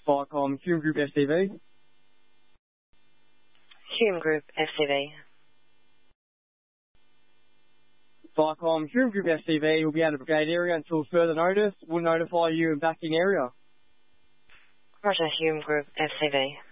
Viacom, Hume Group FCV. Hume Group FCV. Viacom, Hume Group FCV will be out of brigade area until further notice. We'll notify you in backing area. Roger, Hume Group FCV.